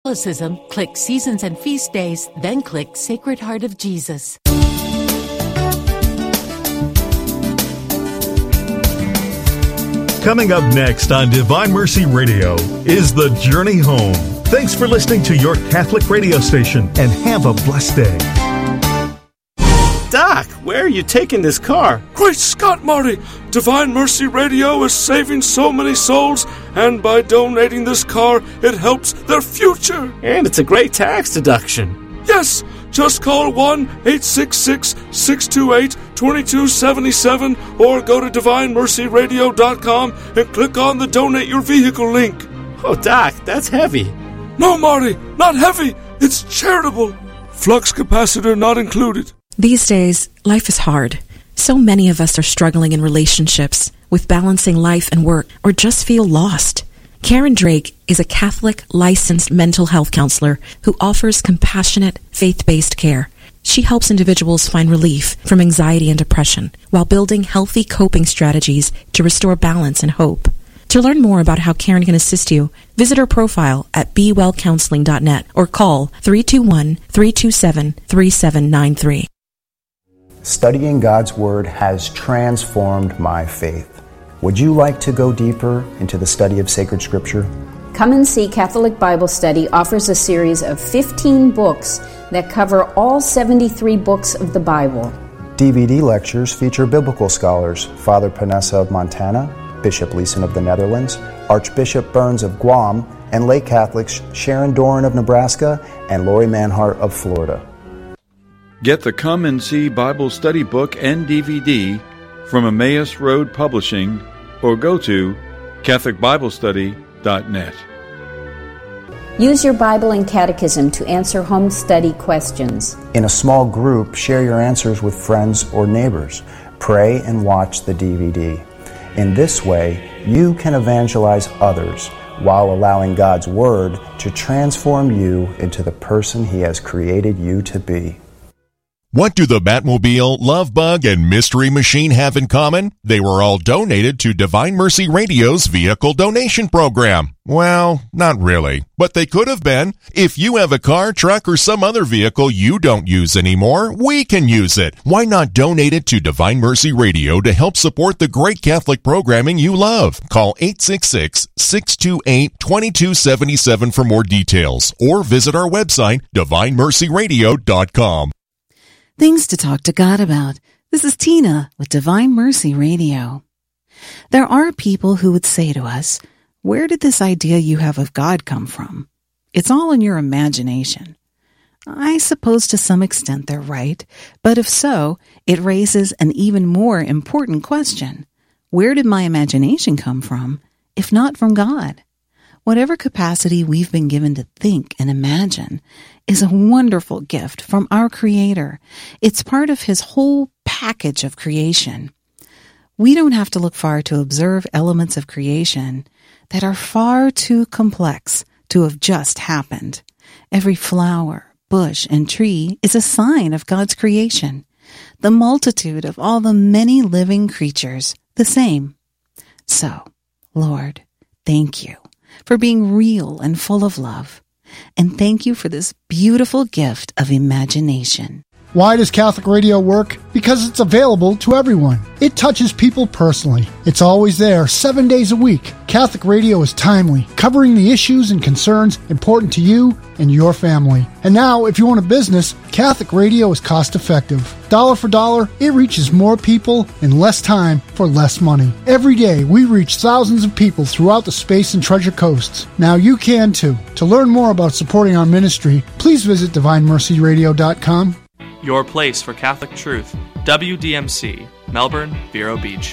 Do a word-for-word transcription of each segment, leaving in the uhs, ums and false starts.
Catholicism, click Seasons and Feast Days, then click Sacred Heart of Jesus. Coming up next on Divine Mercy Radio is The Journey Home. Thanks for listening to your Catholic radio station, and have a blessed day. Doc, where are you taking this car? Great Scott, Marty! Divine Mercy Radio is saving so many souls, and by donating this car, it helps their future. And it's a great tax deduction. Yes! Just call one eight six six, six two eight, two two seven seven or go to divine mercy radio dot com and click on the Donate Your Vehicle link. Oh, Doc, that's heavy. No, Marty, not heavy. It's charitable. Flux capacitor not included. These days, life is hard. So many of us are struggling in relationships, with balancing life and work, or just feel lost. Karen Drake is a Catholic licensed mental health counselor who offers compassionate, faith-based care. She helps individuals find relief from anxiety and depression while building healthy coping strategies to restore balance and hope. To learn more about how Karen can assist you, visit her profile at be well counseling dot net or call three two one, three two seven, three seven nine three. Studying God's Word has transformed my faith. Would you like to go deeper into the study of sacred Scripture? Come and See Catholic Bible Study offers a series of fifteen books that cover all seventy-three books of the Bible. D V D lectures feature biblical scholars Father Panessa of Montana, Bishop Leeson of the Netherlands, Archbishop Burns of Guam, and lay Catholics Sharon Doran of Nebraska and Lori Manhart of Florida. Get the Come and See Bible Study book and D V D from Emmaus Road Publishing or go to catholic bible study dot net. Use your Bible and Catechism to answer home study questions. In a small group, share your answers with friends or neighbors. Pray and watch the D V D. In this way, you can evangelize others while allowing God's Word to transform you into the person He has created you to be. What do the Batmobile, Love Bug, and Mystery Machine have in common? They were all donated to Divine Mercy Radio's vehicle donation program. Well, not really, but they could have been. If you have a car, truck, or some other vehicle you don't use anymore, we can use it. Why not donate it to Divine Mercy Radio to help support the great Catholic programming you love? Call eight six six, six two eight, two two seven seven for more details, or visit our website, divine mercy radio dot com. Things to talk to God about. This is Tina with Divine Mercy Radio. There are people who would say to us, where did this idea you have of God come from? It's all in your imagination. I suppose to some extent they're right, but if so, it raises an even more important question. Where did my imagination come from, if not from God? Whatever capacity we've been given to think and imagine is a wonderful gift from our Creator. It's part of His whole package of creation. We don't have to look far to observe elements of creation that are far too complex to have just happened. Every flower, bush, and tree is a sign of God's creation. The multitude of all the many living creatures, the same. So, Lord, thank you for being real and full of love. And thank you for this beautiful gift of imagination. Why does Catholic radio work? Because it's available to everyone. It touches people personally. It's always there, seven days a week. Catholic radio is timely, covering the issues and concerns important to you and your family. And now, if you own a business, Catholic radio is cost-effective. Dollar for dollar, it reaches more people in less time for less money. Every day, we reach thousands of people throughout the Space and Treasure Coasts. Now you can too. To learn more about supporting our ministry, please visit divine mercy radio dot com. Your place for Catholic truth. W D M C, Melbourne, Vero Beach.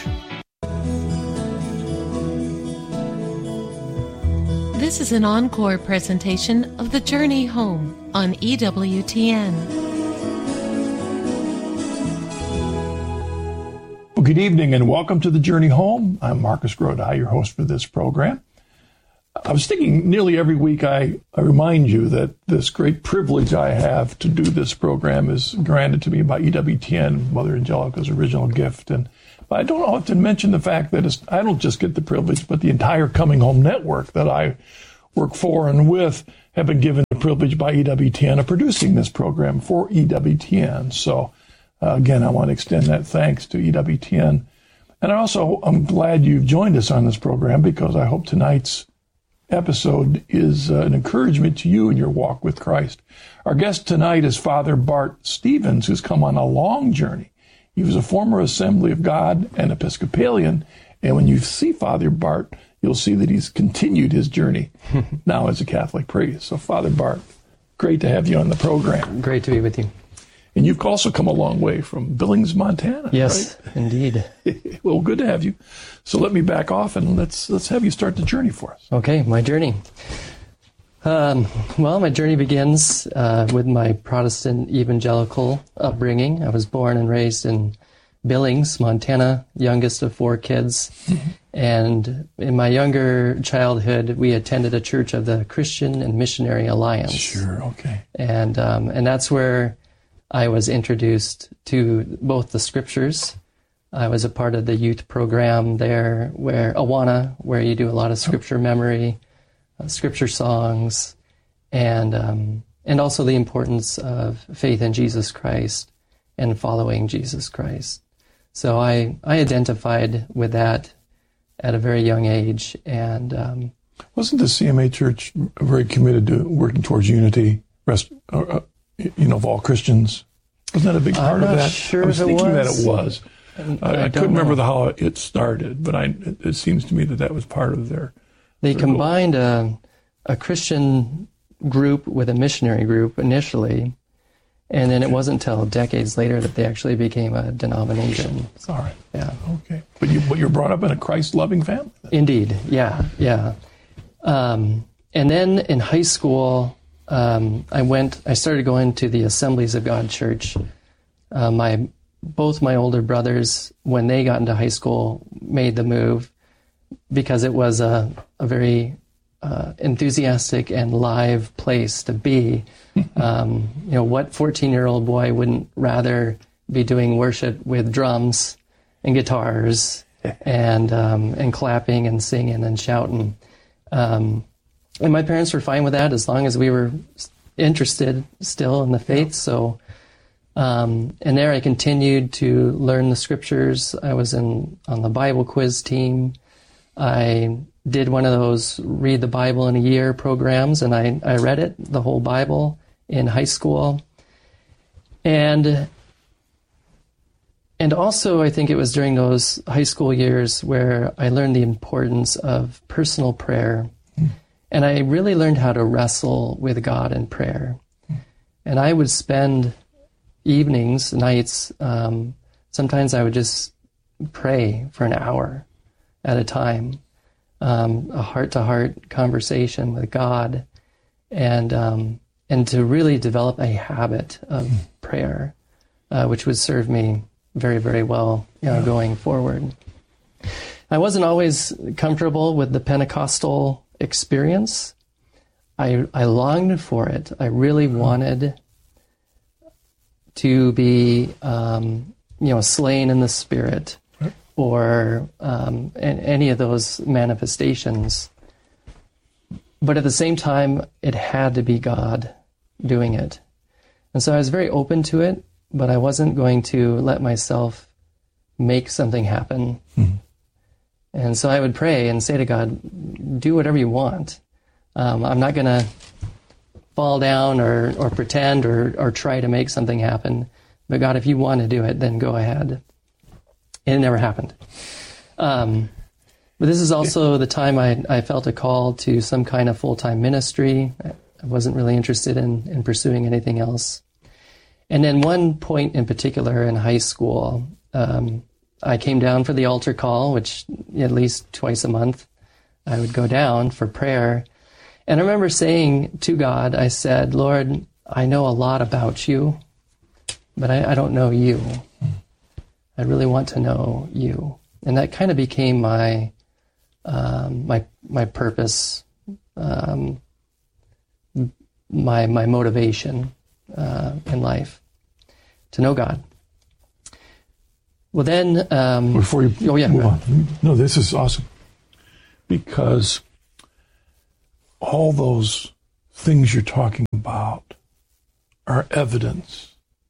This is an encore presentation of The Journey Home on E W T N. Well, good evening and welcome to The Journey Home. I'm Marcus Grodi, your host for this program. I was thinking nearly every week I, I remind you that this great privilege I have to do this program is granted to me by E W T N, Mother Angelica's original gift. And but I don't often mention the fact that it's, I don't just get the privilege, but the entire Coming Home network that I work for and with have been given the privilege by E W T N of producing this program for E W T N. So, uh, again, I want to extend that thanks to E W T N. And I also, I'm glad you've joined us on this program, because I hope tonight's episode is uh, an encouragement to you in your walk with Christ. Our guest tonight is Father Bart Stevens, who's come on a long journey. He was a former Assembly of God and Episcopalian, and when you see Father Bart, you'll see that he's continued his journey now as a Catholic priest. So, Father Bart, great to have you on the program. Great to be with you. And you've also come a long way from Billings, Montana. Yes, right? Indeed. Well, good to have you. So let me back off and let's let's have you start the journey for us. Okay, my journey. Um, well, my journey begins uh, with my Protestant evangelical upbringing. I was born and raised in Billings, Montana, youngest of four kids. And in my younger childhood, we attended a church of the Christian and Missionary Alliance. Sure, okay. And um, and that's where I was introduced to both the scriptures. I was a part of the youth program there, where Awana, where you do a lot of scripture memory, uh, scripture songs, and um, and also the importance of faith in Jesus Christ and following Jesus Christ. So I I identified with that at a very young age, and um, wasn't the C M A Church very committed to working towards unity, rest, uh, you know, of all Christians? Wasn't that a big part I'm of not that? Sure I was if thinking it was. that it was. I, I, I couldn't remember the, how it started, but I, it, it seems to me that that was part of their. They their combined a, a Christian group with a missionary group initially, and then it wasn't until decades later that they actually became a denomination. Sorry. Yeah. Okay. But you but you're brought up in a Christ-loving family. Indeed. Yeah. Yeah. Um, and then in high school, um, I went. I started going to the Assemblies of God Church. Uh, my both my older brothers, when they got into high school, made the move because it was a a very uh, enthusiastic and live place to be. Um, you know, what fourteen-year-old boy wouldn't rather be doing worship with drums and guitars and um, and clapping and singing and shouting? Um, and my parents were fine with that as long as we were interested still in the faith. So, um, and there I continued to learn the scriptures. I was in on the Bible quiz team. I did one of those read the Bible in a year programs, and I, I read it, the whole Bible, in high school. And and also I think it was during those high school years where I learned the importance of personal prayer. Mm. And I really learned how to wrestle with God in prayer. Mm. And I would spend evenings, nights, um, sometimes I would just pray for an hour at a time, um, a heart-to-heart conversation with God, and um, and to really develop a habit of mm. prayer, uh, which would serve me very, very well, you know, going forward. I wasn't always comfortable with the Pentecostal experience. I I longed for it. I really wanted to be, um, you know, slain in the Spirit, or um, in any of those manifestations. But at the same time, it had to be God doing it. And so I was very open to it, but I wasn't going to let myself make something happen. Mm-hmm. And so I would pray and say to God, do whatever you want. Um, I'm not going to fall down or, or pretend or, or try to make something happen. But God, if you want to do it, then go ahead. It never happened. Um, but this is also the time I, I felt a call to some kind of full-time ministry. I wasn't really interested in, in pursuing anything else. And then one point in particular in high school, um, I came down for the altar call, which at least twice a month I would go down for prayer. And I remember saying to God, I said, Lord, I know a lot about you, but I, I don't know you. I really want to know you. And that kind of became my um, my my purpose, um, my my motivation uh, in life, to know God. Well, then... Um, Before you oh, yeah, move on. No, this is awesome. Because all those things you're talking about are evidence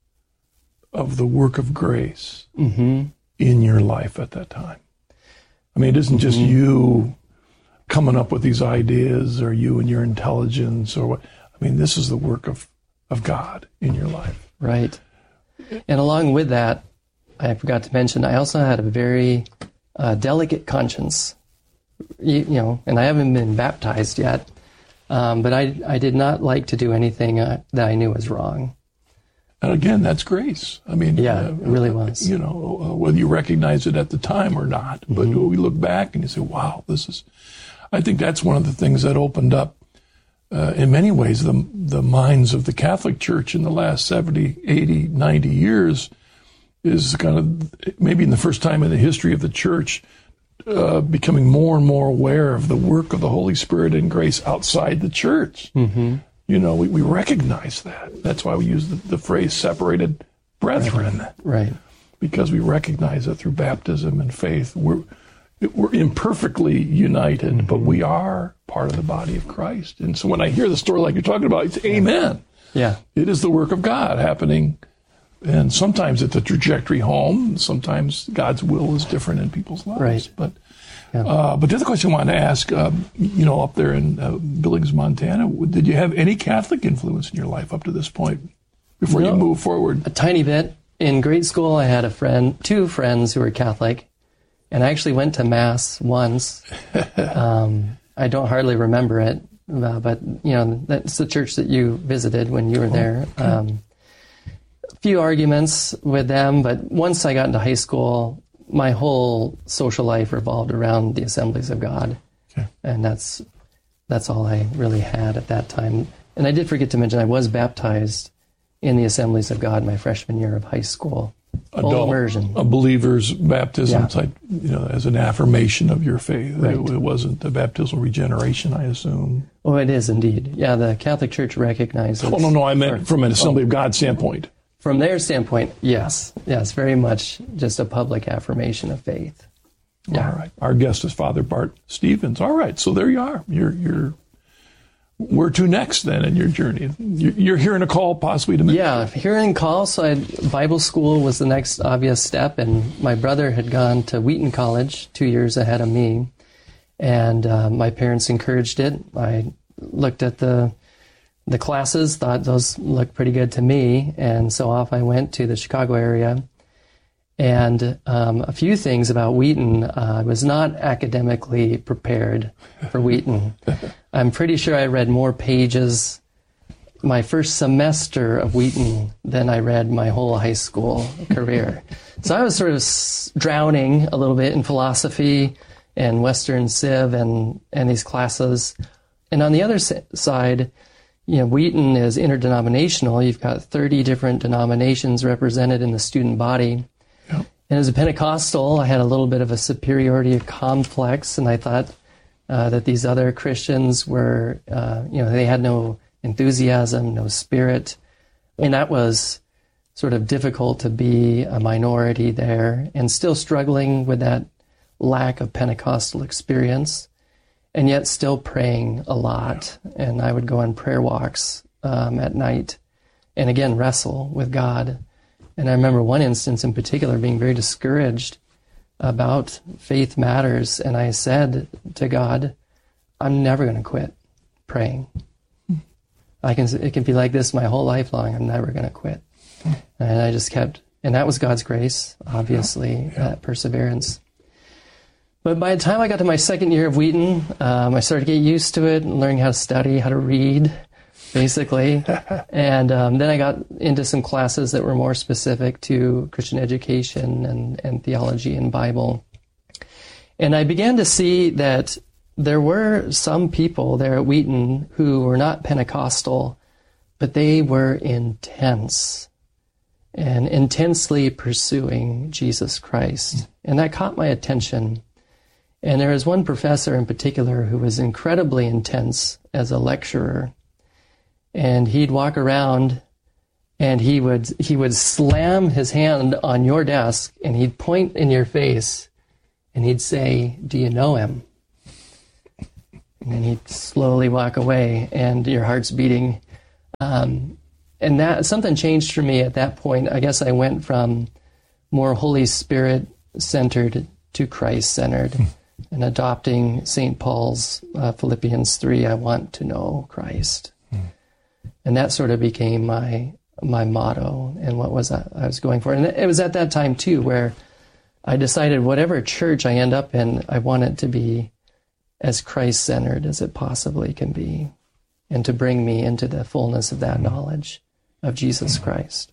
of the work of grace mm-hmm. in your life at that time. I mean, it isn't just mm-hmm. you coming up with these ideas or you and your intelligence or what. I mean, this is the work of, of God in your life. Right. And along with that, I forgot to mention, I also had a very uh, delicate conscience, you, you know, and I haven't been baptized yet, um, but I, I did not like to do anything uh, that I knew was wrong. And again, that's grace. I mean, yeah, uh, it really was. You know, uh, whether you recognize it at the time or not, mm-hmm. but we look back and you say, wow, this is, I think that's one of the things that opened up, uh, in many ways, the, the minds of the Catholic Church in the last seventy, eighty, ninety years is kind of maybe in the first time in the history of the Church, uh, becoming more and more aware of the work of the Holy Spirit and grace outside the Church. Mm-hmm. You know, we, we recognize that. That's why we use the, the phrase separated brethren. Right. right. Because we recognize that through baptism and faith, we're, we're imperfectly united, mm-hmm. but we are part of the body of Christ. And so when I hear the story like you're talking about, it's amen. Yeah. It is the work of God happening. And sometimes it's a trajectory home. Sometimes God's will is different in people's lives. Right. But yeah. uh, but the other question I wanted to ask, um, you know, up there in uh, Billings, Montana, did you have any Catholic influence in your life up to this point before no, you moved forward? A tiny bit. In grade school, I had a friend, two friends who were Catholic, and I actually went to Mass once. um, I don't hardly remember it, uh, but, you know, that's the church that you visited when you were there. Okay. Um, a few arguments with them, but once I got into high school, my whole social life revolved around the Assemblies of God. Okay. And that's that's all I really had at that time. And I did forget to mention I was baptized in the Assemblies of God my freshman year of high school. Full Adult, immersion. A believer's baptism Yeah. type, you know, as an affirmation of your faith. Right. It, it wasn't the baptismal regeneration, I assume. Oh, it is indeed. Yeah, the Catholic Church recognizes... Oh, no, no, I meant or, from an Assembly oh, of God standpoint. From their standpoint, yes. Yes, very much just a public affirmation of faith. Yeah. All right. Our guest is Father Bart Stevens. All right, so there you are. You're, you're, where to next then in your journey? You're hearing a call possibly to make... Yeah, hearing a call. So I, Bible school was the next obvious step, and my brother had gone to Wheaton College two years ahead of me, and uh, my parents encouraged it. I looked at the the classes, thought those looked pretty good to me, and so off I went to the Chicago area. And um, a few things about Wheaton. Uh, I was not academically prepared for Wheaton. I'm pretty sure I read more pages my first semester of Wheaton than I read my whole high school career. So I was sort of s- drowning a little bit in philosophy and Western Civ and, and these classes. And on the other s- side, you know, Wheaton is interdenominational. You've got thirty different denominations represented in the student body. Yep. And as a Pentecostal, I had a little bit of a superiority complex, and I thought uh, that these other Christians were, uh, you know, they had no enthusiasm, no spirit. And that was sort of difficult to be a minority there and still struggling with that lack of Pentecostal experience, and yet still praying a lot. And I would go on prayer walks um, at night and again wrestle with God. And I remember one instance in particular being very discouraged about faith matters. And I said to God, I'm never going to quit praying. I can, it can be like this my whole life long. I'm never going to quit. And I just kept, and that was God's grace, obviously, yeah, yeah. that perseverance. But by the time I got to my second year of Wheaton, um, I started to get used to it and learning how to study, how to read, basically. and um, then I got into some classes that were more specific to Christian education and, and theology and Bible. And I began to see that there were some people there at Wheaton who were not Pentecostal, but they were intense and intensely pursuing Jesus Christ. And that caught my attention. And there was one professor in particular who was incredibly intense as a lecturer. And he'd walk around and he would he would slam his hand on your desk and he'd point in your face and he'd say, "Do you know him?" And then he'd slowly walk away, and your heart's beating. Um, and that something changed for me at that point. I guess I went from more Holy Spirit-centered to Christ-centered, mm. and adopting Saint Paul's uh, Philippians three, I want to know Christ. Mm. And that sort of became my my motto and what was I, I was going for. And it was at that time, too, where I decided whatever church I end up in, I want it to be as Christ-centered as it possibly can be, and to bring me into the fullness of that knowledge of Jesus Christ.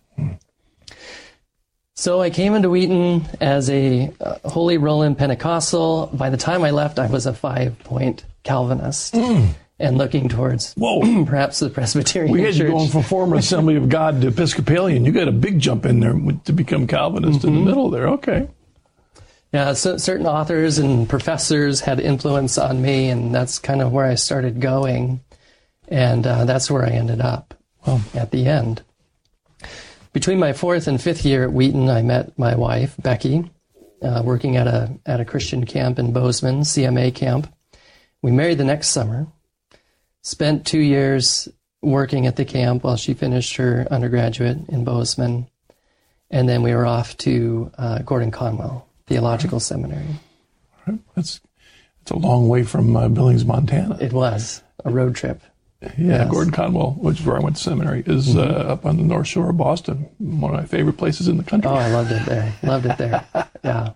So I came into Wheaton as a uh, Holy Roland Pentecostal. By the time I left, I was a five-point Calvinist, mm. and looking towards Whoa. perhaps the Presbyterian we had Church. You going from former Assembly of God to Episcopalian. You got a big jump in there to become Calvinist mm-hmm. in the middle there. Okay. Yeah, so certain authors and professors had influence on me, and that's kind of where I started going. And uh, that's where I ended up well, at the end. Between my fourth and fifth year at Wheaton, I met my wife, Becky, uh, working at a at a Christian camp in Bozeman, C M A camp. We married the next summer, spent two years working at the camp while she finished her undergraduate in Bozeman, and then we were off to uh, Gordon Conwell Theological Seminary. That's, that's a long way from uh, Billings, Montana. It was a road trip. Yeah, yes. Gordon Conwell, which is where I went to seminary, is mm-hmm. uh, up on the North Shore of Boston, one of my favorite places in the country. Oh, I loved it there. Loved it there. Yeah.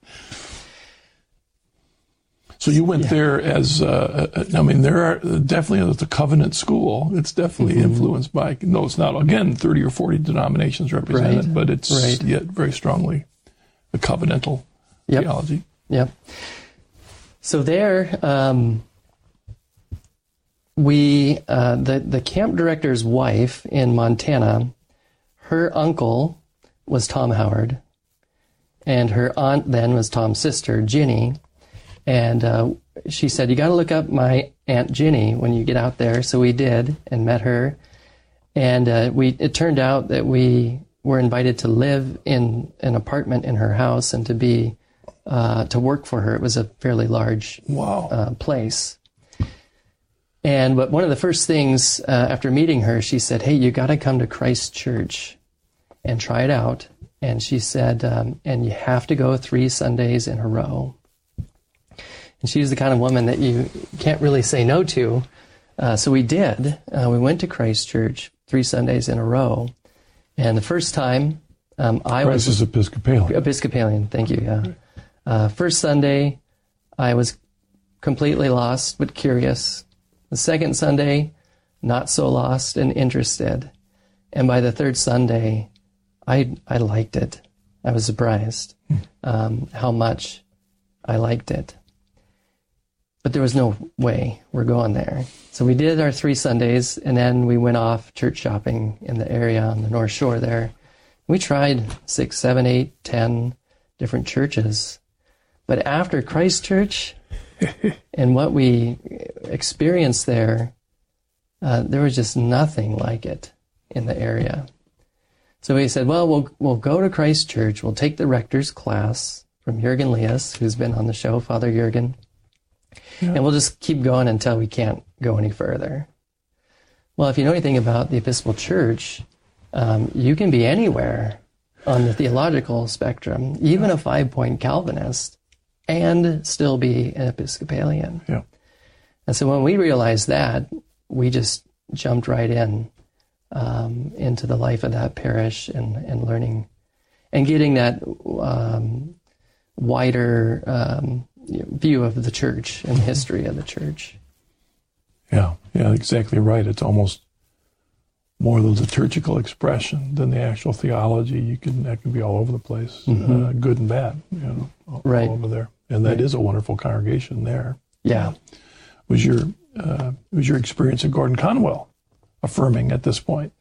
So you went yeah. there as, uh, I mean, there are definitely the Covenant School. It's definitely mm-hmm. influenced by, no, it's not, again, thirty or forty denominations represented, right. but it's right. yet very strongly the covenantal yep. theology. Yep. So there, um, we, uh, the, the camp director's wife in Montana, her uncle was Tom Howard, and her aunt then was Tom's sister, Ginny. And uh, she said, you got to look up my Aunt Ginny when you get out there. So we did and met her. And uh, we it turned out that we were invited to live in an apartment in her house and to be uh, to work for her. It was a fairly large wow. uh, place. And but one of the first things uh, after meeting her, she said, hey, you got to come to Christ Church and try it out. And she said, um, and you have to go three Sundays in a row. And she's the kind of woman that you can't really say no to. Uh, so we did. Uh, we went to Christ Church three Sundays in a row. And the first time, um, I Christ was... is Episcopalian. Episcopalian, thank you, yeah. Uh, first Sunday, I was completely lost but curious. The second Sunday, not so lost and interested. And by the third Sunday, I I liked it. I was surprised um, how much I liked it. But there was no way we're going there. So we did our three Sundays, and then we went off church shopping in the area on the North Shore there. We tried six, seven, eight, ten different churches. But after Christ Church and what we experienced there, uh, there was just nothing like it in the area. So we said, well, we'll we'll go to Christ Church. We'll take the rector's class from Jürgen Lias, who's been on the show, Father Jürgen. Yeah. And we'll just keep going until we can't go any further. Well, if you know anything about the Episcopal Church, um, you can be anywhere on the theological spectrum, even a five-point Calvinist, and still be an Episcopalian. Yeah. And so when we realized that, we just jumped right in um, into the life of that parish and, and learning and getting that um, wider um, view of the church and the history of the church. Yeah, yeah, exactly right. It's almost more the liturgical expression than the actual theology. You can that can be all over the place, mm-hmm. uh, good and bad, you know, all, right. all over there. And that right. is a wonderful congregation there. Yeah. Was your uh, was your experience at Gordon Conwell affirming at this point?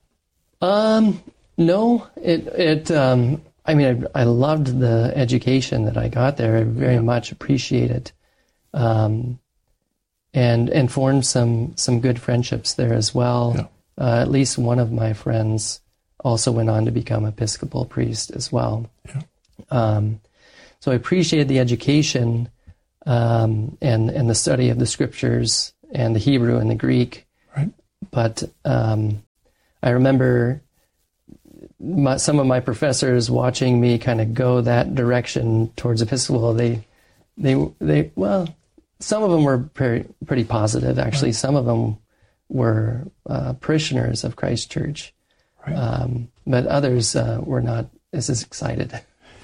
Um, no, it it. Um, I mean, I, I loved the education that I got there. I very yeah. much appreciate it, um, and and formed some some good friendships there as well. Yeah. Uh, at least one of my friends also went on to become Episcopal priest as well. Yeah. Um, so I appreciated the education, um, and and the study of the scriptures and the Hebrew and the Greek. Right. But um, I remember my, some of my professors watching me kind of go that direction towards Episcopal. They, they, they. Well, some of them were pretty, pretty positive. Actually, right. Some of them were uh, parishioners of Christ Church, right. um, but others uh, were not as excited.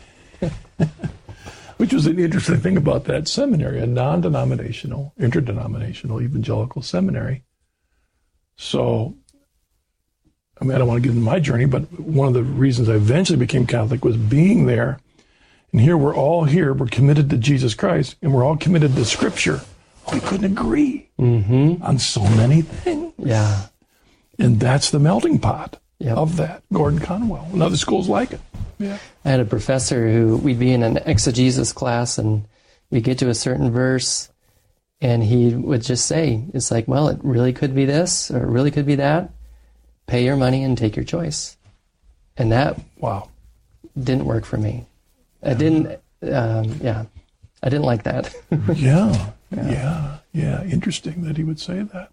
Which was an interesting thing about that seminary, a non-denominational, interdenominational evangelical seminary. So, I mean, I don't want to get into my journey, but one of the reasons I eventually became Catholic was being there. And here we're all here, we're committed to Jesus Christ, and we're all committed to Scripture. We couldn't agree mm-hmm. on so many things. Yeah. And that's the melting pot yep. of that. Gordon Conwell and other schools like it. Yeah. I had a professor who, we'd be in an exegesis class, and we'd get to a certain verse, and he would just say, it's like, well, it really could be this, or it really could be that. Pay your money and take your choice. And that wow didn't work for me. I didn't, um, yeah, I didn't like that. yeah, yeah, yeah, yeah. Interesting that he would say that.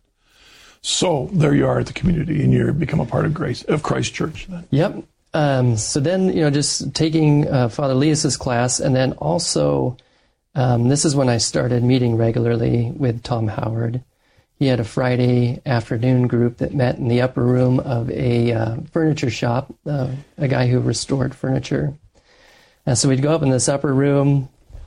So there you are at the community, and you're become a part of Grace of Christ Church then. Yep. Um, so then, you know, just taking uh, Father Leas's class, and then also, um, this is when I started meeting regularly with Tom Howard. He had a Friday afternoon group that met in the upper room of a uh, furniture shop, uh, a guy who restored furniture. And so we'd go up in this upper room,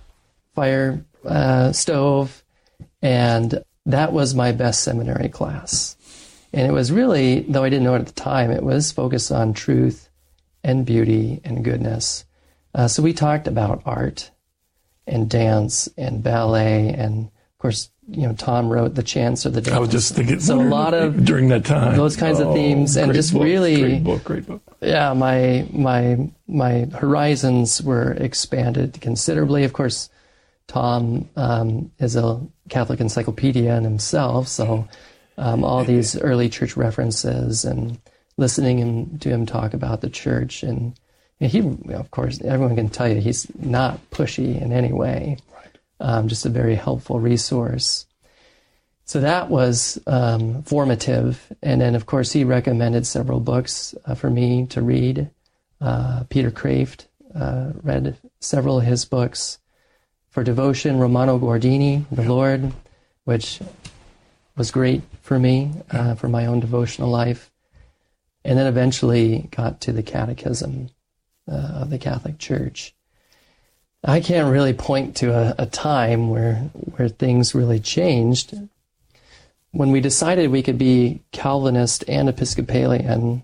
fire uh, stove, and that was my best seminary class. And it was really, though I didn't know it at the time, it was focused on truth and beauty and goodness. Uh, so we talked about art and dance and ballet, and of course, you know, Tom wrote The Chants of the Dance. I was just thinking, so a lot of during that time, those kinds oh, of themes, and just book, really, great book, great book. Yeah, my my my horizons were expanded considerably. Of course, Tom um, is a Catholic encyclopedia in himself, so um, all these early church references and listening him, to him talk about the church. And, and he, of course, everyone can tell you he's not pushy in any way. Right. Um, just a very helpful resource. So that was um, formative. And then, of course, he recommended several books uh, for me to read. Uh, Peter Kraft, uh, read several of his books. For devotion, Romano Guardini, The yeah. Lord, which was great for me, uh, for my own devotional life. And then eventually got to the Catechism uh, of the Catholic Church. I can't really point to a, a time where where things really changed. When we decided we could be Calvinist and Episcopalian,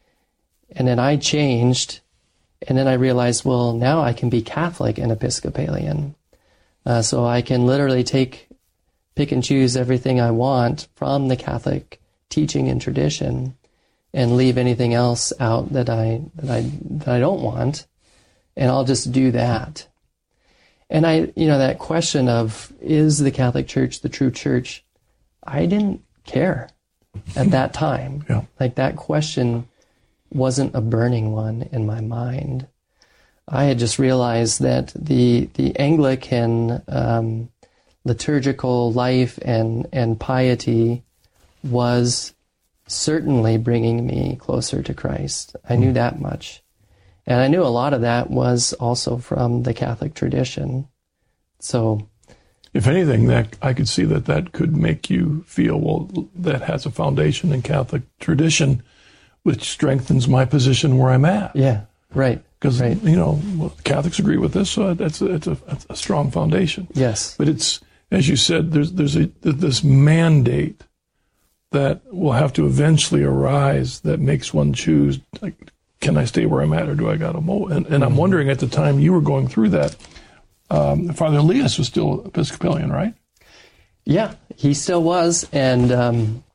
and then I changed, and then I realized, well, now I can be Catholic and Episcopalian. Uh, so I can literally take, pick and choose everything I want from the Catholic teaching and tradition, and leave anything else out that I that I that I don't want, and I'll just do that. And I, you know, that question of, is the Catholic Church the true church? I didn't care at that time. Yeah. Like, that question wasn't a burning one in my mind. I had just realized that the the Anglican um, liturgical life and and piety was certainly bringing me closer to Christ. I knew that much. And I knew a lot of that was also from the Catholic tradition. So, if anything, that I could see that that could make you feel, well, that has a foundation in Catholic tradition, which strengthens my position where I'm at. Yeah, right. Because, right. you know, well, Catholics agree with this, so that's a, it's a, it's a strong foundation. Yes. But it's, as you said, there's there's a, this mandate that will have to eventually arise that makes one choose, like, can I stay where I'm at, or do I got to move? And, and I'm wondering, at the time you were going through that, um, Father Elias was still Episcopalian, right? Yeah, he still was. And um,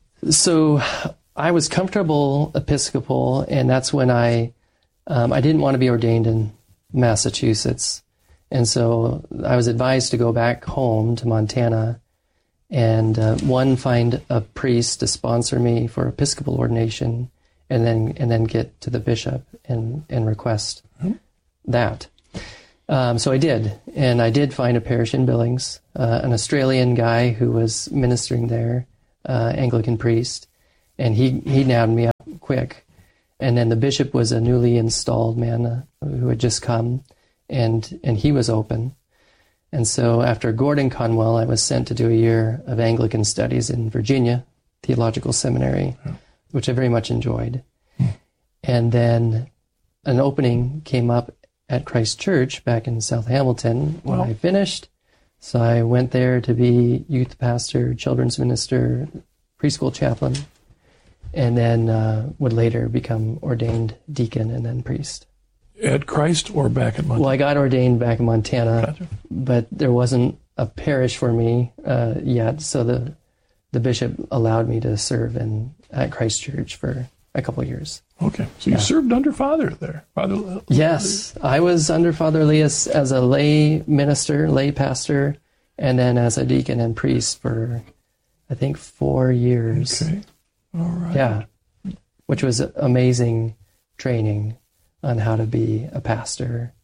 so I was comfortable Episcopal, and that's when I, um, I didn't want to be ordained in Massachusetts. And so I was advised to go back home to Montana and, uh, one, find a priest to sponsor me for Episcopal ordination, and then and then get to the bishop and, and request mm-hmm. that. Um, so I did, and I did find a parish in Billings, uh, an Australian guy who was ministering there, uh, Anglican priest, and he, he nabbed me up quick. And then the bishop was a newly installed man uh, who had just come, and and he was open. And so after Gordon Conwell, I was sent to do a year of Anglican studies in Virginia Theological Seminary, yeah. which I very much enjoyed. Hmm. And then an opening came up at Christ Church back in South Hamilton when well. I finished. So I went there to be youth pastor, children's minister, preschool chaplain, and then uh, would later become ordained deacon and then priest. At Christ or back at Montana? Well, I got ordained back in Montana, gotcha. But there wasn't a parish for me uh, yet, so the the bishop allowed me to serve in at Christ Church for a couple of years. Okay, so you yeah. served under Father there. Father. Yes, I was under Father Elias as a lay minister, lay pastor, and then as a deacon and priest for, I think, four years. Okay, all right. Yeah, which was amazing training on how to be a pastor.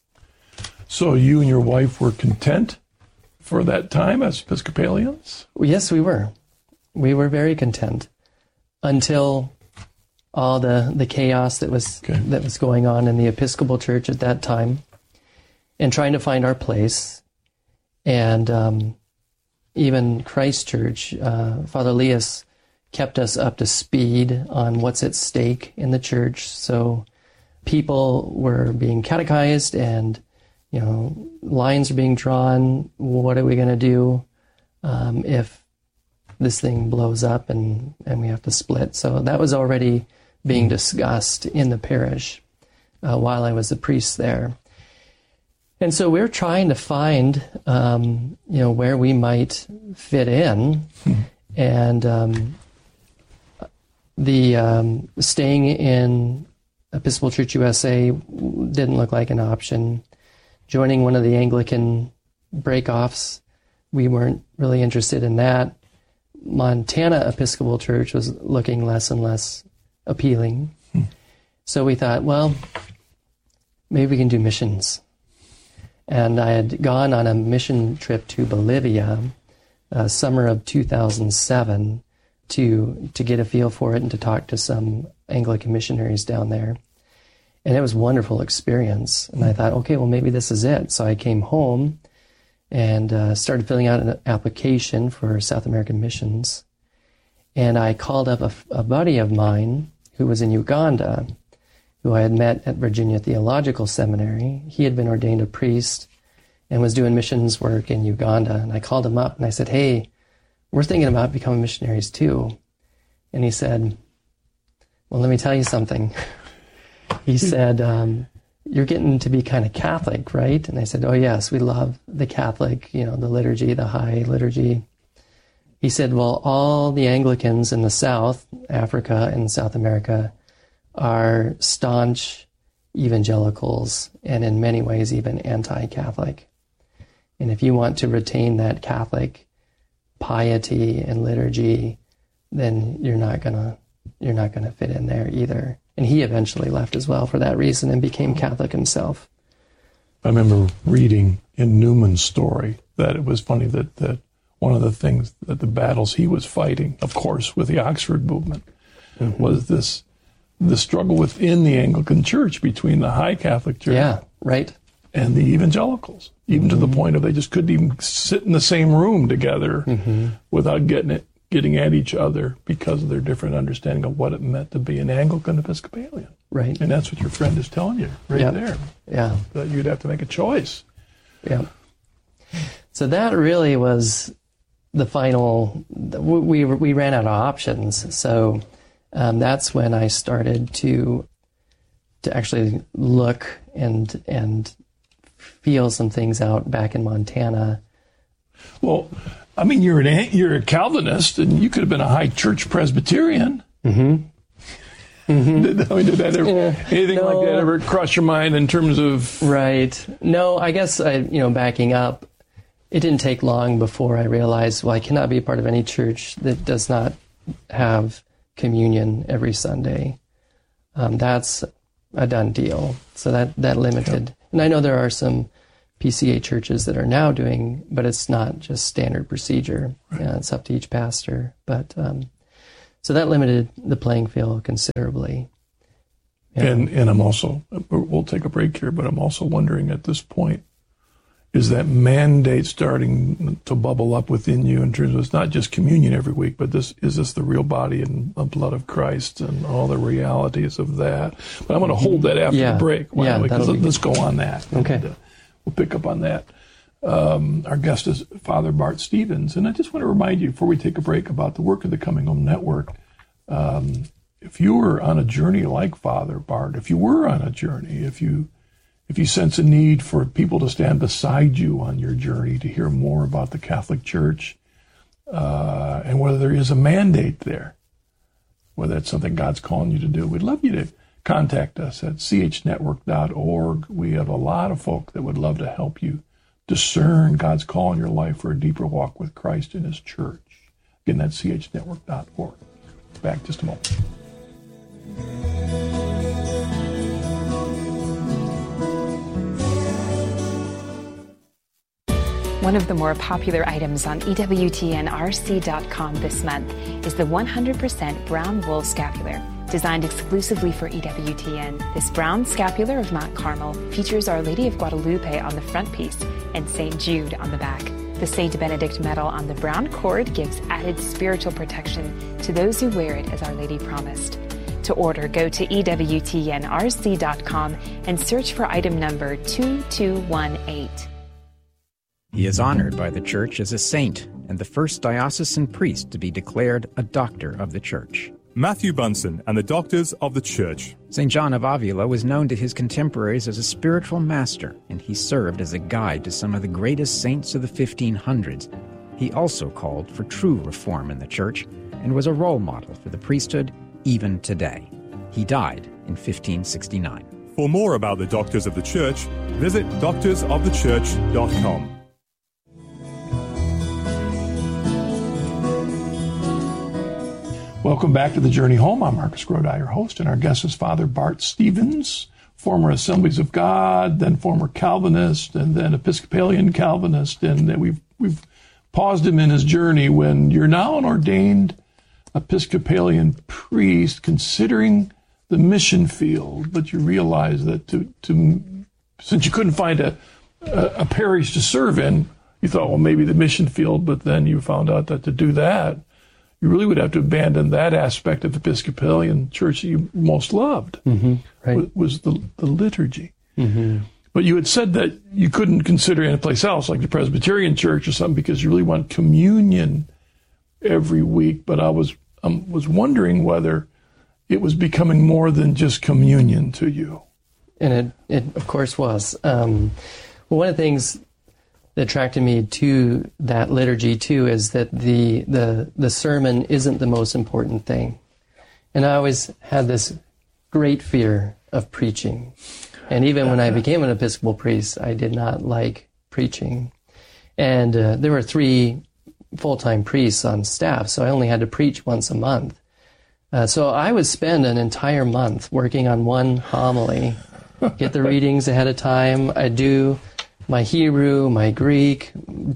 So you and your wife were content for that time as Episcopalians? Yes, we were. We were very content until all the, the chaos that was okay. that was going on in the Episcopal Church at that time, and trying to find our place. And um, even Christ Church, uh, Father Elias kept us up to speed on what's at stake in the church. So people were being catechized, and you know, lines are being drawn. What are we going to do um, if this thing blows up and, and we have to split? So that was already being discussed in the parish uh, while I was a priest there. And so we're trying to find, um, you know, where we might fit in. Hmm. And um, the um, staying in Episcopal Church U S A didn't look like an option. Joining one of the Anglican breakoffs, we weren't really interested in that. Montana Episcopal Church was looking less and less appealing. Hmm. So we thought, well, maybe we can do missions. And I had gone on a mission trip to Bolivia, uh, summer of two thousand seven, to to get a feel for it and to talk to some Anglican missionaries down there. And it was a wonderful experience. And I thought, okay, well, maybe this is it. So I came home and uh, started filling out an application for South American missions. And I called up a, a buddy of mine who was in Uganda, who I had met at Virginia Theological Seminary. He had been ordained a priest and was doing missions work in Uganda. And I called him up and I said, hey, we're thinking about becoming missionaries too. And he said, well, let me tell you something. He said, um, you're getting to be kind of Catholic, right? And I said, oh, yes, we love the Catholic, you know, the liturgy, the high liturgy. He said, well, all the Anglicans in the South, Africa and South America, are staunch evangelicals and in many ways even anti-Catholic. And if you want to retain that Catholic piety and liturgy, then you're not gonna you're not gonna fit in there either. And he eventually left as well for that reason and became Catholic himself. I remember reading in Newman's story that it was funny that, that one of the things that the battles he was fighting, of course, with the Oxford movement, mm-hmm. was this the struggle within the Anglican Church between the high Catholic Church yeah, right. and the evangelicals, even mm-hmm. to the point of they just couldn't even sit in the same room together mm-hmm. without getting it, getting at each other because of their different understanding of what it meant to be an Anglican Episcopalian. Right. And that's what your friend is telling you right yep. there. Yeah. That you'd have to make a choice. Yeah. So that really was the final, we we ran out of options. So um, that's when I started to to actually look and and feel some things out back in Montana. Well, I mean, you're an you're a Calvinist, and you could have been a high church Presbyterian. Mm-hmm. Mm-hmm. Did, I mean, did that ever, yeah. anything no. like that ever cross your mind in terms of? Right. No, I guess I, you know, backing up, it didn't take long before I realized, well, I cannot be a part of any church that does not have communion every Sunday. Um, that's a done deal. So that that limited. Yeah. And I know there are some P C A churches that are now doing, but it's not just standard procedure. Right. Yeah, it's up to each pastor. But um, so that limited the playing field considerably. Yeah. And and I'm also, we'll take a break here, but I'm also wondering at this point, is that mandate starting to bubble up within you in terms of it's not just communion every week, but this is this the real body and blood of Christ and all the realities of that? But I'm going to hold that after yeah. the break. Why yeah, we? Let's good. go on that. Okay. And, uh, we'll pick up on that. Um, our guest is Father Bart Stevens. And I just want to remind you before we take a break about the work of the Coming Home Network. Um, if you were on a journey like Father Bart, if you were on a journey, if you If you sense a need for people to stand beside you on your journey to hear more about the Catholic Church, uh, and whether there is a mandate there, whether it's something God's calling you to do, we'd love you to contact us at c h network dot org. We have a lot of folk that would love to help you discern God's call in your life for a deeper walk with Christ and His Church. Again, that's c h network dot org. Back just a moment. One of the more popular items on E W T N R C dot com this month is the one hundred percent brown wool scapular, designed exclusively for E W T N. This brown scapular of Mount Carmel features Our Lady of Guadalupe on the front piece and Saint Jude on the back. The Saint Benedict medal on the brown cord gives added spiritual protection to those who wear it as Our Lady promised. To order, go to E W T N R C dot com and search for item number two two one eight. He is honored by the Church as a saint and the first diocesan priest to be declared a doctor of the Church. Matthew Bunson and the Doctors of the Church. Saint John of Avila was known to his contemporaries as a spiritual master, and he served as a guide to some of the greatest saints of the fifteen hundreds. He also called for true reform in the Church and was a role model for the priesthood even today. He died in fifteen sixty-nine. For more about the Doctors of the Church, visit doctors of the church dot com. Welcome back to the Journey Home. I'm Marcus Grodi, your host, and our guest is Father Bart Stevens, former Assemblies of God, then former Calvinist, and then Episcopalian Calvinist, and we've we've paused him in his journey when you're now an ordained Episcopalian priest, considering the mission field, but you realize that to to since you couldn't find a a, a parish to serve in, you thought, well, maybe the mission field, but then you found out that to do that, you really would have to abandon that aspect of the Episcopalian church that you most loved, mm-hmm, right. was the, the liturgy. Mm-hmm. But you had said that you couldn't consider any place else, like the Presbyterian church or something, because you really want communion every week. But I was um, was wondering whether it was becoming more than just communion to you. And it, it of course, was. Um, well, one of the things that attracted me to that liturgy too is that the the the sermon isn't the most important thing, and I always had this great fear of preaching, and even when I became an Episcopal priest, I did not like preaching, and uh, there were three full-time priests on staff, so I only had to preach once a month. Uh, so I would spend an entire month working on one homily, get the readings ahead of time. I do my Hebrew, my Greek,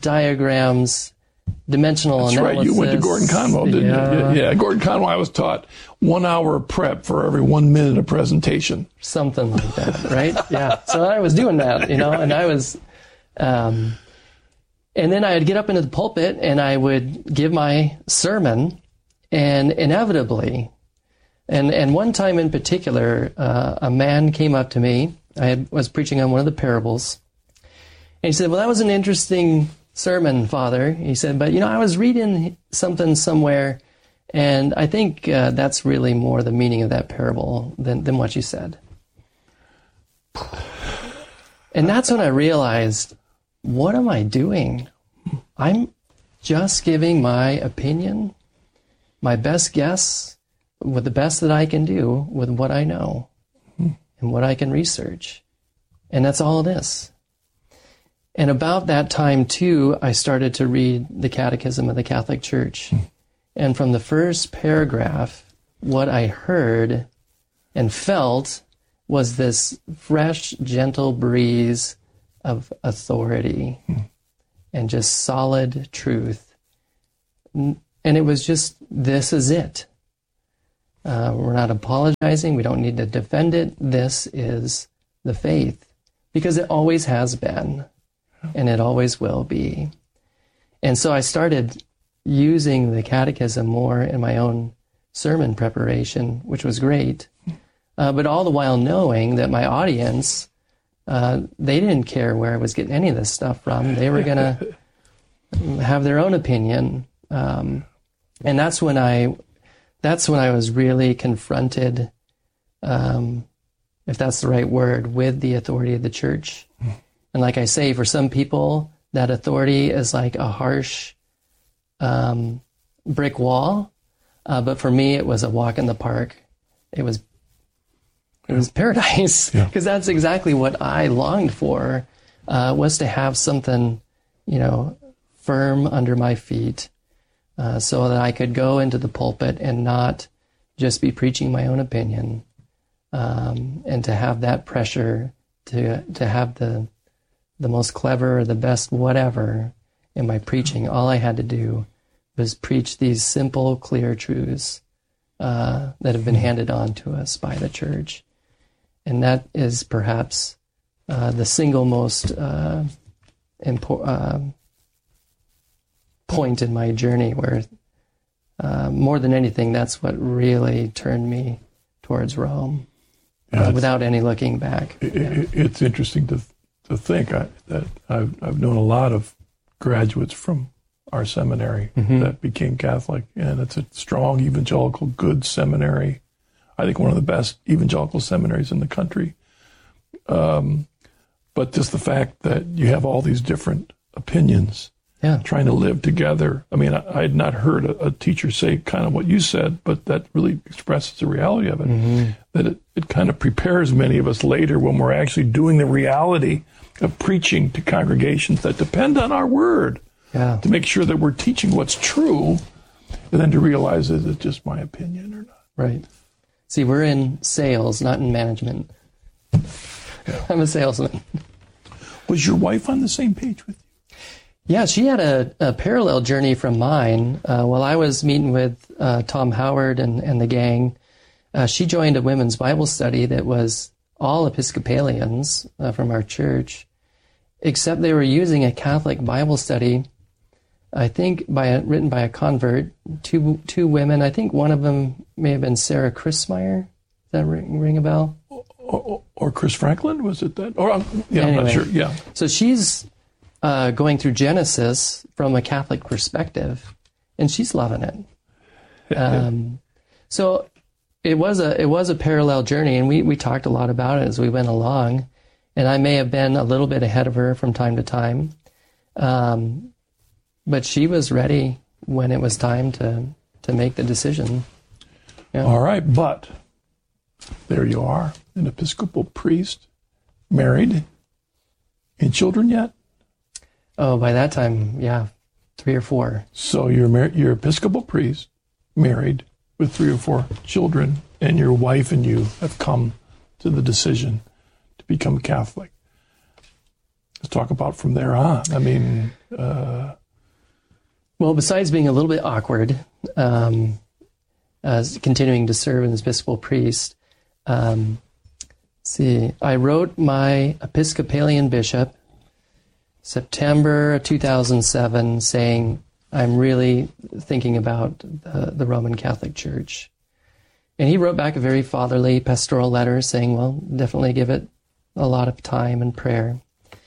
diagrams, dimensional That's analysis. That's right. You went to Gordon Conwell, didn't yeah. you? Yeah, Gordon Conwell, I was taught one hour prep for every one minute of presentation. Something like that, right? Yeah. So I was doing that, you know, and I was, um, and then I'd get up into the pulpit and I would give my sermon, and inevitably, and, and one time in particular, uh, a man came up to me. I had, was preaching on one of the parables. And he said, well, that was an interesting sermon, Father. He said, but, you know, I was reading something somewhere, and I think uh, that's really more the meaning of that parable than, than what you said. And that's when I realized, what am I doing? I'm just giving my opinion, my best guess, with the best that I can do with what I know and what I can research. And that's all it is. And about that time, too, I started to read the Catechism of the Catholic Church. And from the first paragraph, what I heard and felt was this fresh, gentle breeze of authority hmm. and just solid truth. And it was just, this is it. Uh, we're not apologizing. We don't need to defend it. This is the faith, because it always has been, and it always will be. And so I started using the catechism more in my own sermon preparation, which was great. Uh, but all the while knowing that my audience, uh, they didn't care where I was getting any of this stuff from. They were going to have their own opinion. Um, and that's when I, that's when I was really confronted, um, if that's the right word, with the authority of the church. And like I say, for some people, that authority is like a harsh um, brick wall. Uh, but for me, it was a walk in the park. It was it was paradise, because yeah. that's exactly what I longed for, uh, was to have something, you know, firm under my feet, uh, so that I could go into the pulpit and not just be preaching my own opinion, um, and to have that pressure to to have the the most clever or the best whatever in my preaching. All I had to do was preach these simple, clear truths uh, that have been handed on to us by the church. And that is perhaps uh, the single most uh, impo- uh, point in my journey where, uh, more than anything, that's what really turned me towards Rome, yeah, uh, without any looking back. It, yeah. it, it's interesting to to think I, that I've, I've known a lot of graduates from our seminary mm-hmm. that became Catholic, and it's a strong evangelical, good seminary. I think one of the best evangelical seminaries in the country. Um, but just the fact that you have all these different opinions yeah. trying to live together. I mean, I, I had not heard a, a teacher say kind of what you said, but that really expresses the reality of it, mm-hmm. that it, it kind of prepares many of us later when we're actually doing the reality of preaching to congregations that depend on our word. Yeah. To make sure that we're teaching what's true, and then to realize is it just my opinion or not. Right. See, we're in sales, not in management. Yeah. I'm a salesman. Was your wife on the same page with you? Yeah, she had a, a parallel journey from mine. Uh, while I was meeting with uh, Tom Howard and, and the gang, uh, she joined a women's Bible study that was all Episcopalians uh, from our church, except they were using a Catholic Bible study, I think by a, written by a convert, two two women. I think one of them may have been Sarah Christmeyer. Does that ring, ring a bell? Or, or, or Chris Franklin, was it that? Or yeah, anyway, I'm not sure. Yeah. So she's uh, going through Genesis from a Catholic perspective, and she's loving it. Um, so it was a it was a parallel journey, and we we talked a lot about it as we went along. And I may have been a little bit ahead of her from time to time. Um, but she was ready when it was time to, to make the decision. Yeah. All right, but there you are, an Episcopal priest, married, and children yet? Oh, by that time, yeah, three or four. So you're mar- you're Episcopal priest, married, with three or four children, and your wife and you have come to the decision become Catholic. Let's talk about from there on. I mean, uh... well, besides being a little bit awkward, um, as continuing to serve as Episcopal priest, um, see, I wrote my Episcopalian bishop September of two thousand seven, saying I'm really thinking about the, the Roman Catholic Church, and he wrote back a very fatherly pastoral letter saying, "Well, definitely give it a lot of time and prayer."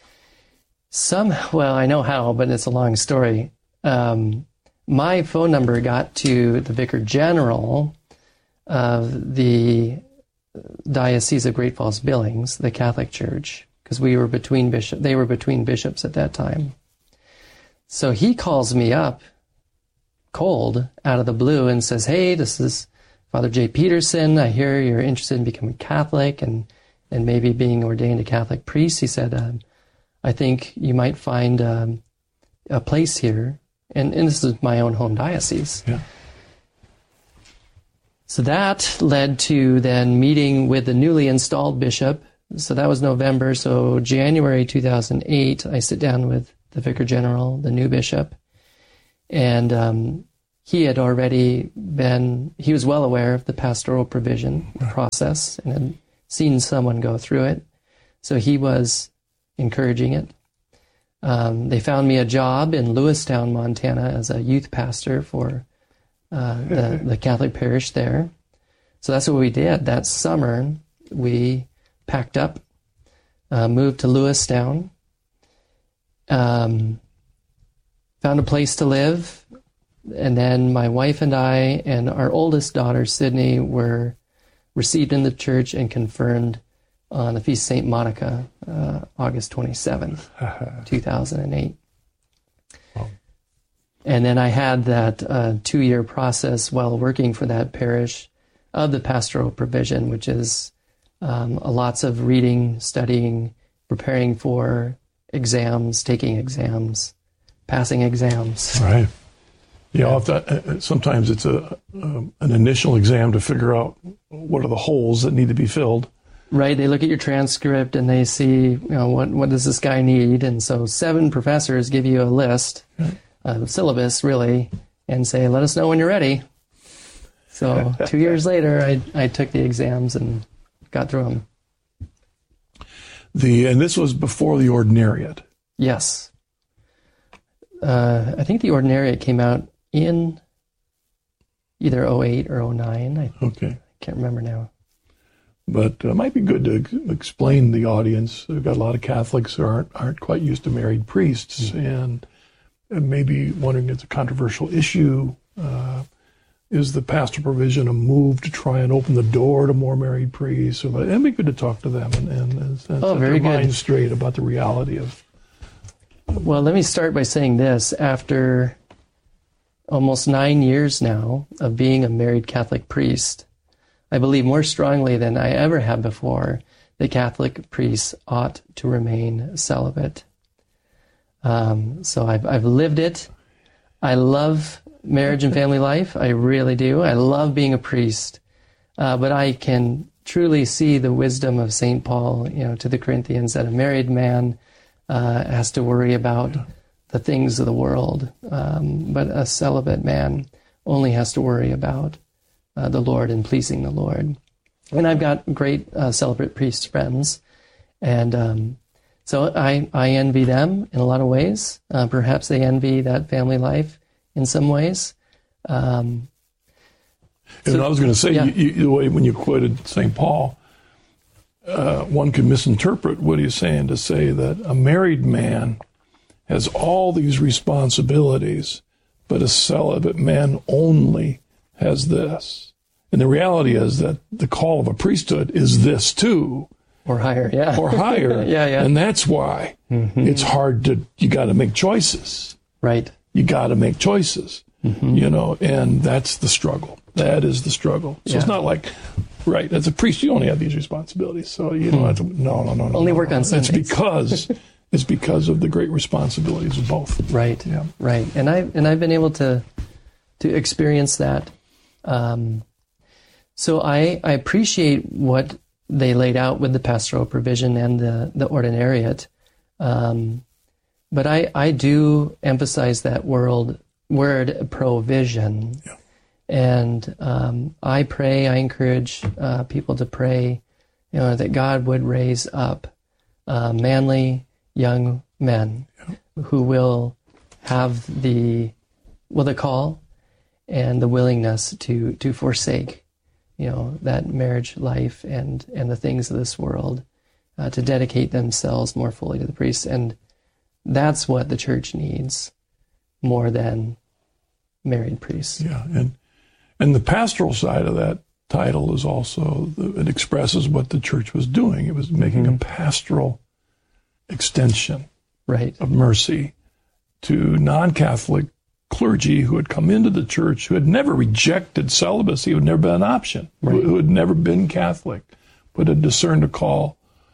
Some, well, I know how, but it's a long story. Um, my phone number got to the Vicar General of the Diocese of Great Falls Billings, the Catholic Church, because we were between bishop. They were between bishops at that time. So he calls me up, cold, out of the blue, and says, "Hey, this is Father Jay Peterson. I hear you're interested in becoming Catholic and and maybe being ordained a Catholic priest." He said, um, "I think you might find um, a place here." And, and this is my own home diocese. Yeah. So that led to then meeting with the newly installed bishop so that was November. So January two thousand eight, I sit down with the Vicar General, the new bishop, and um, he had already been, he was well aware of the pastoral provision process and had seen someone go through it. So he was encouraging it. Um, they found me a job in Lewistown, Montana as a youth pastor for uh, the, the Catholic parish there. So that's what we did. That summer, we packed up, uh, moved to Lewistown, um, found a place to live, and then my wife and I and our oldest daughter, Sydney, were received in the church and confirmed on the Feast of Saint Monica, uh, August twenty-seventh, two thousand eight. Wow. And then I had that uh, two-year process while working for that parish of the pastoral provision, which is um, lots of reading, studying, preparing for exams, taking exams, passing exams. Right. Yeah, if that, uh, sometimes it's a um, an initial exam to figure out what are the holes that need to be filled. Right. They look at your transcript and they see, you know, what what does this guy need? And so seven professors give you a list, a syllabus really, and say, let us know when you're ready. So two years later, I I took the exams and got through them. The and this was before the ordinariate. Yes. Uh, I think the ordinariate came out in either oh eight or oh nine. I okay. can't remember now. But it uh, might be good to ex- explain the audience. We've got a lot of Catholics who aren't aren't quite used to married priests, mm-hmm. and, and maybe wondering it's a controversial issue. Uh, is the pastoral provision a move to try and open the door to more married priests? Or, it'd be good to talk to them and, and, and set oh, their good. minds straight about the reality of. Well, let me start by saying this. After almost nine years now of being a married Catholic priest, I believe more strongly than I ever have before that Catholic priests ought to remain celibate. Um, so I've, I've lived it. I love marriage and family life. I really do. I love being a priest. Uh, but I can truly see the wisdom of Saint Paul, you know, to the Corinthians, that a married man uh, has to worry about the things of the world. Um, but a celibate man only has to worry about Uh, the Lord and pleasing the Lord. And I've got great uh, celibate priest friends. And um, so I, I envy them in a lot of ways. Uh, perhaps they envy that family life in some ways. Um, and so, I was going to say, yeah. you, you, the way when you quoted Saint Paul, uh, one could misinterpret what he's saying to say that a married man has all these responsibilities, but a celibate man only has this. And the reality is that the call of a priesthood is this too. Or higher, yeah. Or higher. yeah, yeah. And that's why mm-hmm. it's hard to, you got to make choices. Right. You got to make choices, mm-hmm. you know, and that's the struggle. That is the struggle. So yeah. It's not like, right, as a priest, you only have these responsibilities. So you don't have to, no, no, no, no. Only no, work no. on Sundays. It's because, it's because of the great responsibilities of both. Right, yeah. right. And, I, and I've been able to, to experience that. Um, so I, I appreciate what they laid out with the pastoral provision and the, the ordinariate. Um, but I, I do emphasize that word, word provision. Yeah. And um, I pray, I encourage uh, people to pray, you know, that God would raise up uh, manly young men yeah. who will have the, well, the call and the willingness to, to forsake, you know, that marriage life and, and the things of this world, uh, to dedicate themselves more fully to the priests. And that's what the church needs more than married priests. Yeah, and and the pastoral side of that title is also, it expresses what the church was doing. It was making mm-hmm. a pastoral extension right. of mercy to non-Catholic clergy who had come into the church, who had never rejected celibacy, who had never been an option, right. who had never been Catholic, but had discerned a call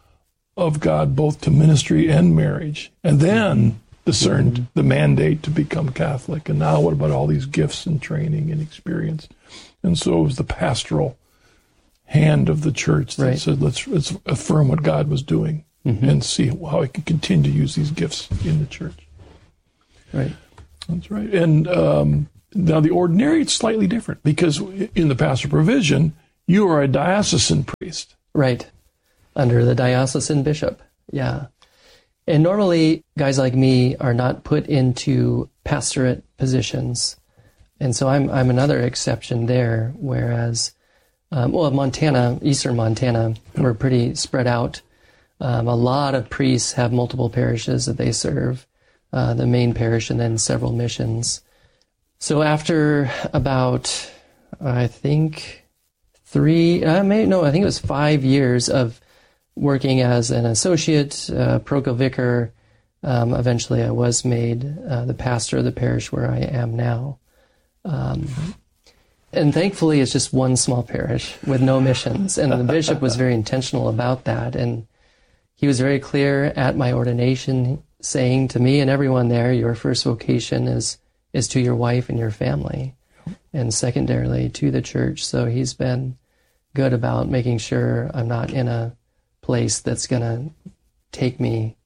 of God both to ministry and marriage, and then discerned mm-hmm. the mandate to become Catholic. And now what about all these gifts and training and experience? And so it was the pastoral hand of the church that Right. said, let's, let's affirm what God was doing Mhm. and see how he can continue to use these gifts in the church. Right. That's right. And um, now the ordinary, it's slightly different because in the pastoral provision, you are a diocesan priest. Right. Under the diocesan bishop. Yeah. And normally, guys like me are not put into pastorate positions. And so I'm I'm another exception there, whereas, um, well, Montana, eastern Montana, we're pretty spread out. Um, a lot of priests have multiple parishes that they serve, uh, the main parish and then several missions. So after about, I think, three, I may, no, I think it was five years of working as an associate, uh, parochial vicar, um, eventually I was made uh, the pastor of the parish where I am now. Um, and thankfully, it's just one small parish with no missions. And the bishop was very intentional about that. And he was very clear at my ordination, saying to me and everyone there, your first vocation is is to your wife and your family, and secondarily to the church. So he's been good about making sure I'm not in a place that's going to take me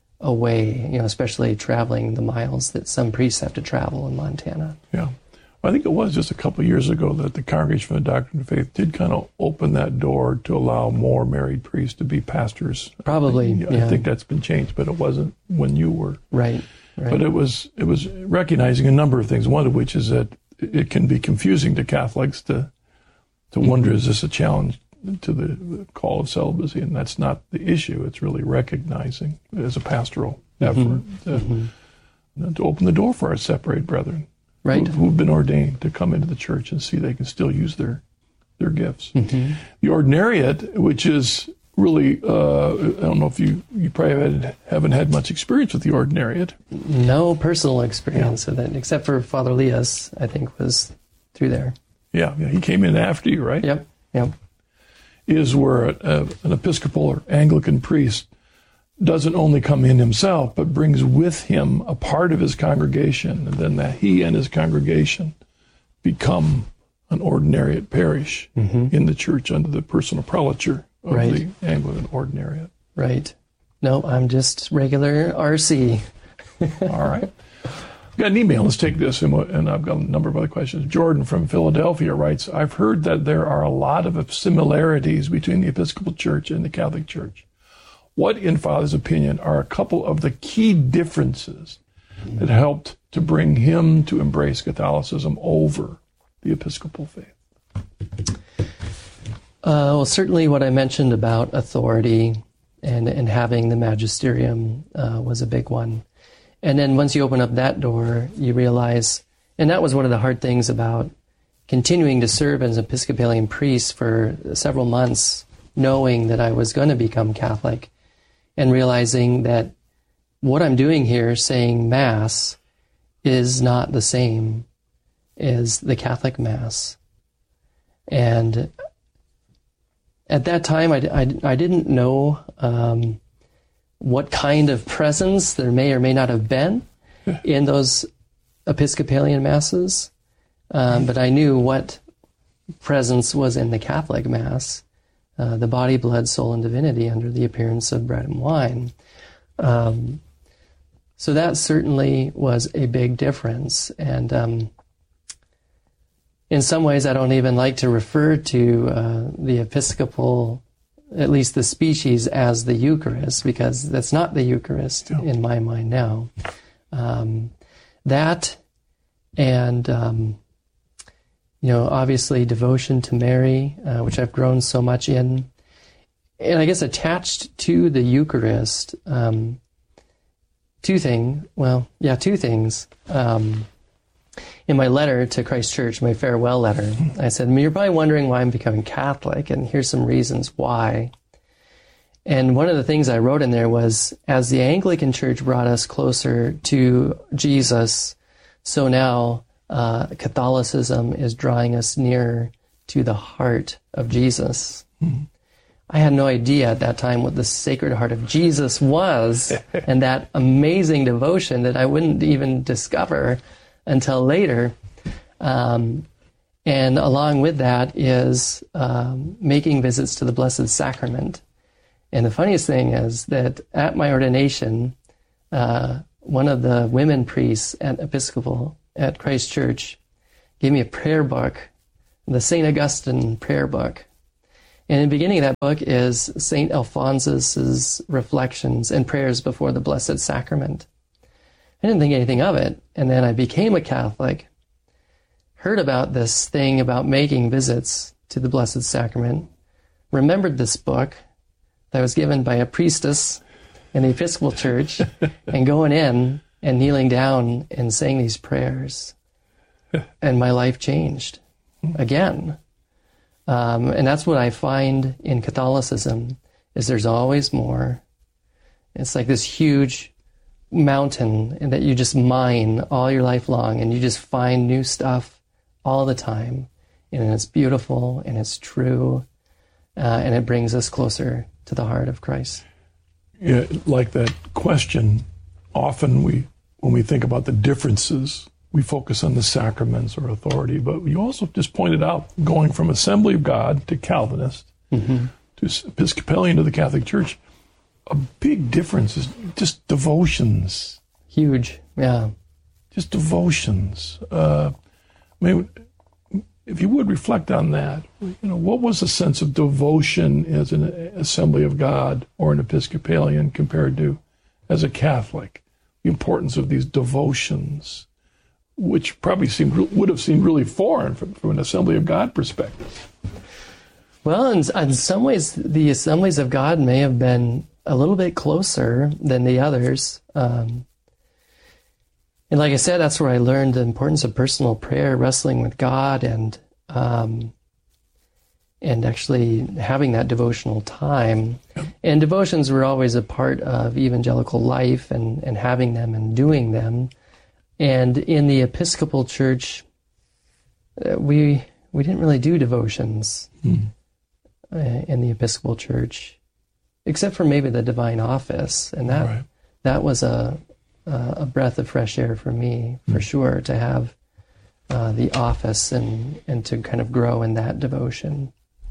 away, you know, especially traveling the miles that some priests have to travel in Montana. Yeah. I think it was just a couple of years ago that the Congregation for the Doctrine of Faith did kind of open that door to allow more married priests to be pastors. Probably, I think, yeah. I think that's been changed, but it wasn't when you were. Right, right. But it was it was recognizing a number of things, one of which is that it can be confusing to Catholics to to mm-hmm. wonder, is this a challenge to the, the call of celibacy? And that's not the issue. It's really recognizing as a pastoral effort Mm-hmm. To, mm-hmm. to open the door for our separated brethren. Right. Who have been ordained to come into the church and see they can still use their their gifts. Mm-hmm. The ordinariate, which is really, uh, I don't know if you, you probably had, haven't had much experience with the ordinariate. No personal experience with it, except for Father Leas, I think, was through there. Yeah, yeah, he came in after you, right? Yep, yep. Is where a, a, an Episcopal or Anglican priest doesn't only come in himself, but brings with him a part of his congregation, and then that he and his congregation become an ordinariate parish mm-hmm. in the church under the personal prelature of right. the Anglican ordinariate. Right. No, I'm just regular R C. All right. I've got an email. Let's take this, and, and I've got a number of other questions. Jordan from Philadelphia writes, I've heard that there are a lot of similarities between the Episcopal Church and the Catholic Church. What, in Father's opinion, are a couple of the key differences that helped to bring him to embrace Catholicism over the Episcopal faith? Uh, well, certainly what I mentioned about authority and, and having the magisterium uh, was a big one. And then once you open up that door, you realize, and that was one of the hard things about continuing to serve as an Episcopalian priest for several months, knowing that I was going to become Catholic, and realizing that what I'm doing here, saying Mass, is not the same as the Catholic Mass. And at that time, I, I, I didn't know um, what kind of presence there may or may not have been in those Episcopalian Masses, um, but I knew what presence was in the Catholic Mass. Uh, the body, blood, soul, and divinity under the appearance of bread and wine. Um, so that certainly was a big difference. And um, in some ways, I don't even like to refer to uh, the Episcopal, at least the species, as the Eucharist, because that's not the Eucharist yeah. in my mind now. Um, that and... Um, You know, obviously devotion to Mary, uh, which I've grown so much in. And I guess attached to the Eucharist, um, two things, well, yeah, two things. Um, in my letter to Christ Church, my farewell letter, I said, you're probably wondering why I'm becoming Catholic, and here's some reasons why. And one of the things I wrote in there was, as the Anglican Church brought us closer to Jesus, so now Uh, Catholicism is drawing us nearer to the heart of Jesus. Mm-hmm. I had no idea at that time what the Sacred Heart of Jesus was, and that amazing devotion that I wouldn't even discover until later. Um, And along with that is um, making visits to the Blessed Sacrament. And the funniest thing is that at my ordination, uh, one of the women priests at Episcopal at Christ Church gave me a prayer book, the Saint Augustine prayer book. And in the beginning of that book is Saint Alphonsus' reflections and prayers before the Blessed Sacrament. I didn't think anything of it. And then I became a Catholic, heard about this thing about making visits to the Blessed Sacrament, remembered this book that was given by a priestess in the Episcopal Church, and going in and kneeling down and saying these prayers. And my life changed again. Um, and that's what I find in Catholicism, is there's always more. It's like this huge mountain and that you just mine all your life long, and you just find new stuff all the time. And it's beautiful and it's true, uh, and it brings us closer to the heart of Christ. Yeah, like that question, often we, when we think about the differences, we focus on the sacraments or authority, but you also just pointed out going from Assembly of God to Calvinist mm-hmm. to Episcopalian to the Catholic Church, a big difference is just devotions. Huge, yeah. Just devotions. Uh, I mean, if you would reflect on that, you know, what was the sense of devotion as an Assembly of God or an Episcopalian compared to as a Catholic? The importance of these devotions, which probably seemed would have seemed really foreign from, from an Assembly of God perspective. Well, in, in some ways, the Assemblies of God may have been a little bit closer than the others. Um, and like I said, that's where I learned the importance of personal prayer, wrestling with God, and um, and actually having that devotional time. And devotions were always a part of evangelical life, and, and having them and doing them. And in the Episcopal Church, uh, we we didn't really do devotions mm. uh, in the Episcopal Church, except for maybe the Divine Office, and that right. that was a a breath of fresh air for me, for mm. sure, to have uh, the office and and to kind of grow in that devotion.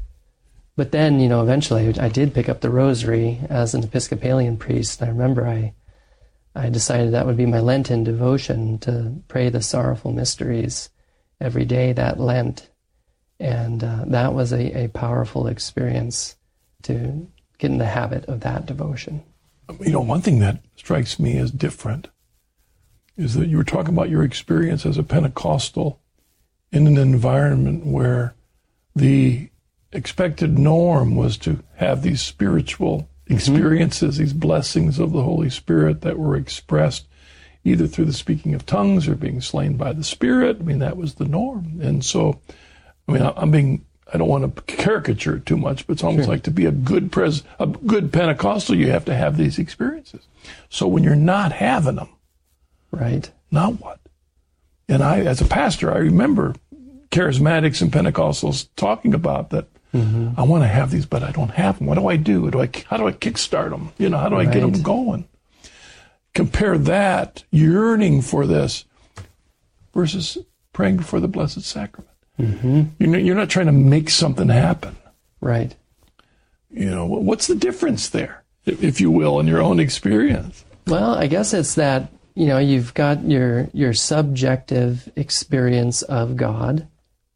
But then, you know, eventually I did pick up the rosary as an Episcopalian priest. I remember I. I decided that would be my Lenten devotion, to pray the sorrowful mysteries every day that Lent. And uh, that was a, a powerful experience to get in the habit of that devotion. You know, one thing that strikes me as different is that you were talking about your experience as a Pentecostal in an environment where the expected norm was to have these spiritual experiences, mm-hmm. these blessings of the Holy Spirit that were expressed either through the speaking of tongues or being slain by the Spirit. I mean, that was the norm. And so, I mean, I'm being, I don't want to caricature it too much, but it's almost sure. like to be a good pres, a good Pentecostal, you have to have these experiences. So when you're not having them, right? Now what? And I, as a pastor, I remember charismatics and Pentecostals talking about that. Mm-hmm. I want to have these, but I don't have them. What do I do? Do I, how do I kickstart them? You know, how do I right. get them going? Compare that yearning for this versus praying before the Blessed Sacrament. Mm-hmm. You're not, you're not trying to make something happen. Right. You know, what's the difference there, if you will, in your own experience? Well, I guess it's that, you know, you've got your your subjective experience of God.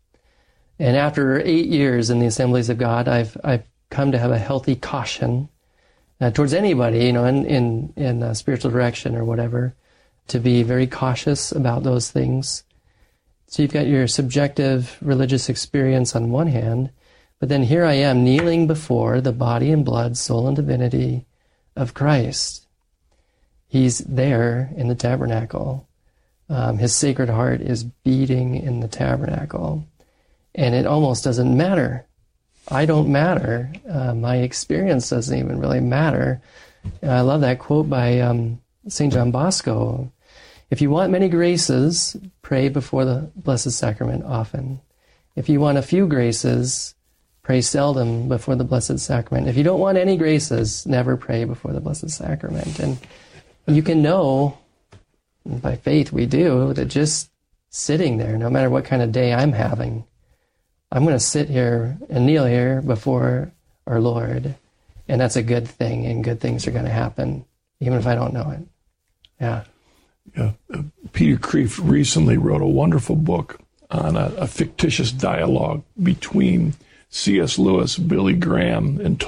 And after eight years in the Assemblies of God, I've I've come to have a healthy caution uh, towards anybody, you know, in in, in uh, spiritual direction or whatever, to be very cautious about those things. So you've got your subjective religious experience on one hand, but then here I am kneeling before the body and blood, soul and divinity of Christ. He's there in the tabernacle. Um, his Sacred Heart is beating in the tabernacle. And it almost doesn't matter. I don't matter. Uh, my experience doesn't even really matter. And I love that quote by um, Saint John Bosco. If you want many graces, pray before the Blessed Sacrament often. If you want a few graces, pray seldom before the Blessed Sacrament. If you don't want any graces, never pray before the Blessed Sacrament. And you can know, by faith we do, that just sitting there, no matter what kind of day I'm having, I'm going to sit here and kneel here before our Lord, and that's a good thing, and good things are going to happen, even if I don't know it. Yeah. Yeah. Uh, Peter Kreeft recently wrote a wonderful book on a, a fictitious dialogue between C S. Lewis, Billy Graham, and